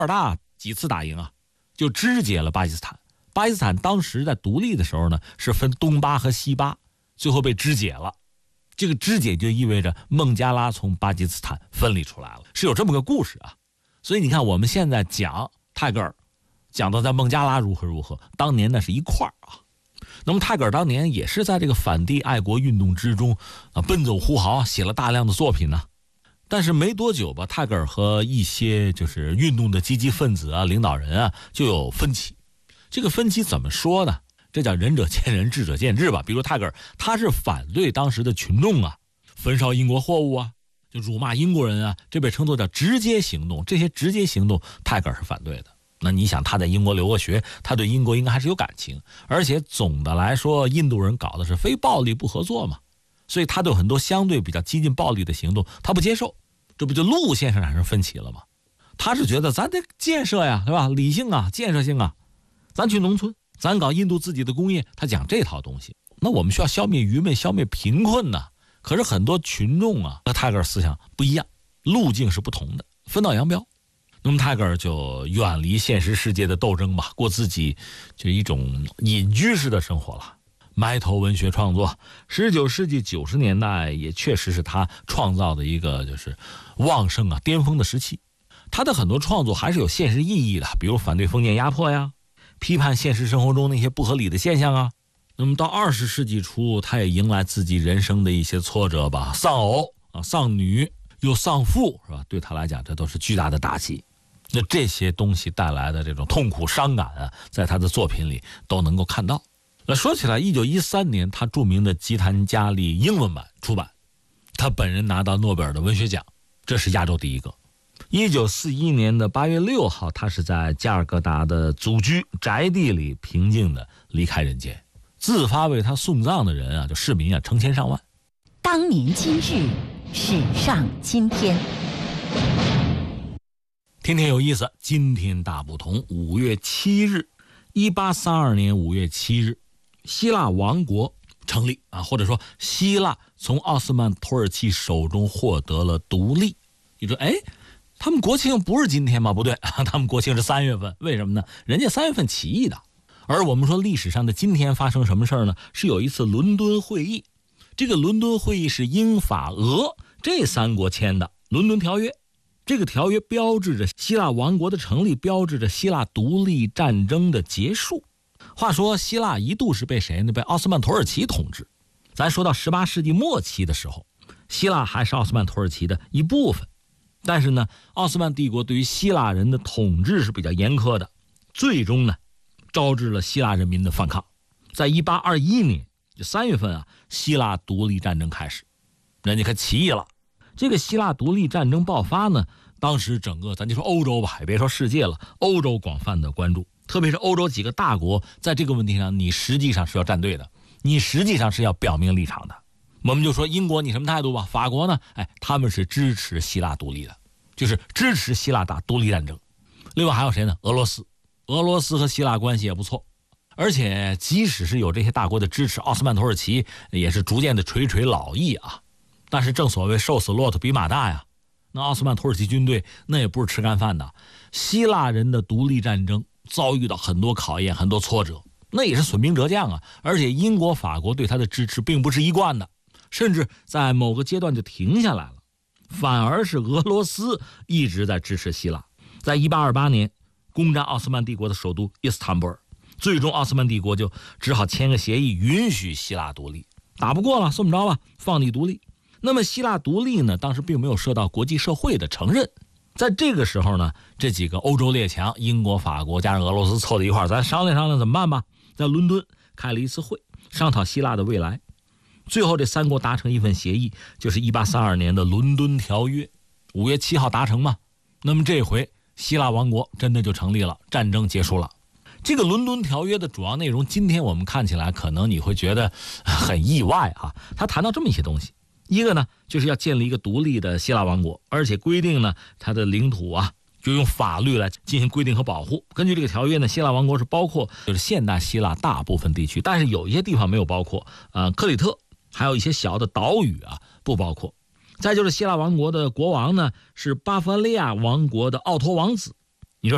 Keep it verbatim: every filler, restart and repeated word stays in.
二大几次打赢啊，就肢解了巴基斯坦。巴基斯坦当时在独立的时候呢，是分东巴和西巴，最后被肢解了。这个肢解就意味着孟加拉从巴基斯坦分离出来了，是有这么个故事啊。所以你看，我们现在讲泰戈尔，讲到在孟加拉如何如何，当年那是一块儿啊。那么泰戈尔当年也是在这个反帝爱国运动之中啊，奔走呼号，写了大量的作品呢。但是没多久吧，泰戈尔和一些就是运动的积极分子啊、领导人啊就有分歧。这个分歧怎么说呢？这叫仁者见仁，智者见智吧。比如泰戈尔，他是反对当时的群众啊焚烧英国货物啊，就辱骂英国人啊，这被称作叫直接行动。这些直接行动，泰戈尔是反对的。那你想，他在英国留过学，他对英国应该还是有感情。而且总的来说，印度人搞的是非暴力不合作嘛，所以他对很多相对比较激进暴力的行动，他不接受。这不就路线上产生分歧了吗？他是觉得咱得建设呀，对吧？理性啊，建设性啊，咱去农村，咱搞印度自己的工业，他讲这套东西。那我们需要消灭愚昧，消灭贫困呢。可是很多群众啊和泰戈尔思想不一样，路径是不同的，分道扬镳。那么泰戈尔就远离现实世界的斗争吧，过自己就一种隐居式的生活了。埋头文学创作，十九世纪九十年代也确实是他创造的一个就是旺盛啊巅峰的时期。他的很多创作还是有现实意义的，比如反对封建压迫呀，批判现实生活中那些不合理的现象啊。那么到二十世纪初，他也迎来自己人生的一些挫折吧，丧偶啊，丧女又丧父，是吧？对他来讲，这都是巨大的打击。那这些东西带来的这种痛苦伤感啊，在他的作品里都能够看到。那说起来，一九一三年他著名的《吉檀迦利》英文版出版，他本人拿到诺贝尔的文学奖，这是亚洲第一个。一九四一年的八月六号，他是在加尔各答的祖居宅地里平静的离开人间。自发为他送葬的人啊，就市民啊，成千上万。 当年今日，史上今天。 天天有意思，今天大不同。五月七日，一八三二年五月七日，希腊王国成立啊，或者说希腊从奥斯曼土耳其手中获得了独立。你说，哎，他们国庆不是今天吗？不对，他们国庆是三月份，为什么呢？人家三月份起义的。而我们说历史上的今天发生什么事儿呢？是有一次伦敦会议，这个伦敦会议是英法俄这三国签的伦敦条约。这个条约标志着希腊王国的成立，标志着希腊独立战争的结束。话说希腊一度是被谁呢？被奥斯曼土耳其统治。咱说到十八世纪末期的时候，希腊还是奥斯曼土耳其的一部分。但是呢，奥斯曼帝国对于希腊人的统治是比较严苛的，最终呢招致了希腊人民的反抗。在一八二一年三月份啊，希腊独立战争开始，人家可起义了。这个希腊独立战争爆发呢，当时整个咱就说欧洲吧，也别说世界了，欧洲广泛的关注，特别是欧洲几个大国在这个问题上，你实际上是要站队的，你实际上是要表明立场的。我们就说英国你什么态度吧，法国呢，哎，他们是支持希腊独立的，就是支持希腊打独立战争。另外还有谁呢？俄罗斯，俄罗斯和希腊关系也不错，而且即使是有这些大国的支持，奥斯曼土耳其也是逐渐的垂垂老矣啊。但是正所谓瘦死骆驼比马大呀，那奥斯曼土耳其军队那也不是吃干饭的。希腊人的独立战争遭遇到很多考验，很多挫折，那也是损兵折将啊。而且英国法国对他的支持并不是一贯的，甚至在某个阶段就停下来了，反而是俄罗斯一直在支持希腊。在一八二八年攻占奥斯曼帝国的首都伊斯坦布尔，最终奥斯曼帝国就只好签个协议，允许希腊独立。打不过了，这么着吧，放你独立。那么希腊独立呢，当时并没有受到国际社会的承认。在这个时候呢，这几个欧洲列强，英国、法国加上俄罗斯凑在一块儿，咱商量商量怎么办吧。在伦敦开了一次会，商讨希腊的未来。最后这三国达成一份协议，就是一八三二年的伦敦条约，五月七号达成嘛。那么这回希腊王国真的就成立了，战争结束了。这个伦敦条约的主要内容，今天我们看起来可能你会觉得很意外啊。他谈到这么一些东西，一个呢就是要建立一个独立的希腊王国，而且规定呢它的领土啊就用法律来进行规定和保护。根据这个条约呢，希腊王国是包括就是现代希腊大部分地区，但是有一些地方没有包括，呃，克里特还有一些小的岛屿啊不包括。再就是希腊王国的国王呢是巴伐利亚王国的奥托王子，